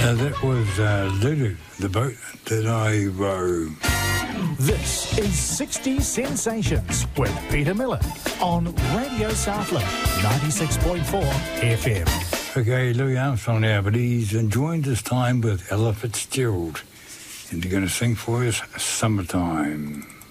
That was Lulu, the boat that I row. This is 60 Sensations with Peter Miller on Radio Southland 96.4 FM. Okay, Louis Armstrong now, but he's joined this time with Ella Fitzgerald, and they're going to sing for us Summertime.